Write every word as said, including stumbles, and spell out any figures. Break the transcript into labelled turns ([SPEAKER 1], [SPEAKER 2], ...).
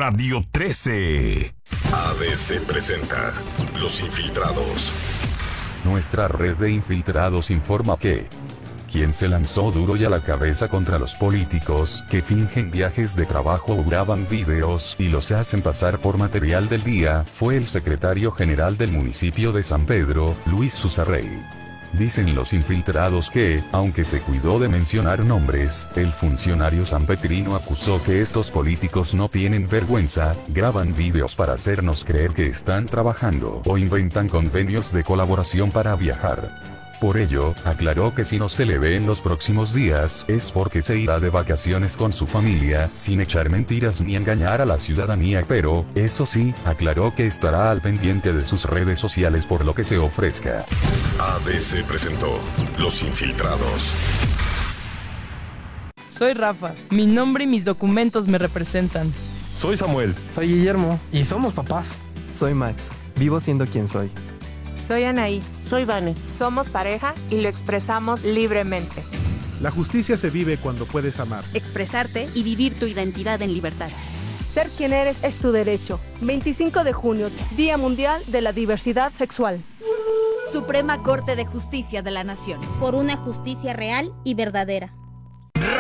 [SPEAKER 1] Radio trece.
[SPEAKER 2] A D C presenta Los Infiltrados.
[SPEAKER 3] Nuestra red de infiltrados informa que quien se lanzó duro y a la cabeza contra los políticos que fingen viajes de trabajo o graban videos y los hacen pasar por material del día fue el secretario general del municipio de San Pedro, Luis Susarrey. Dicen los infiltrados que, aunque se cuidó de mencionar nombres, el funcionario sanpetrino acusó que estos políticos no tienen vergüenza, graban videos para hacernos creer que están trabajando o inventan convenios de colaboración para viajar. Por ello, aclaró que si no se le ve en los próximos días, es porque se irá de vacaciones con su familia, sin echar mentiras ni engañar a la ciudadanía, pero, eso sí, aclaró que estará al pendiente de sus redes sociales por lo que se ofrezca.
[SPEAKER 2] A D C presentó Los Infiltrados.
[SPEAKER 4] Soy Rafa, mi nombre y mis documentos me representan.
[SPEAKER 5] Soy Samuel.
[SPEAKER 6] Soy Guillermo, y somos papás.
[SPEAKER 7] Soy Max, vivo siendo quien soy.
[SPEAKER 8] Soy Anaí.
[SPEAKER 9] Soy Vane.
[SPEAKER 8] Somos pareja y lo expresamos libremente.
[SPEAKER 10] La justicia se vive cuando puedes amar,
[SPEAKER 11] expresarte y vivir tu identidad en libertad.
[SPEAKER 12] Ser quien eres es tu derecho. veinticinco de junio, Día Mundial de la Diversidad Sexual.
[SPEAKER 11] Suprema Corte de Justicia de la Nación.
[SPEAKER 13] Por una justicia real y verdadera.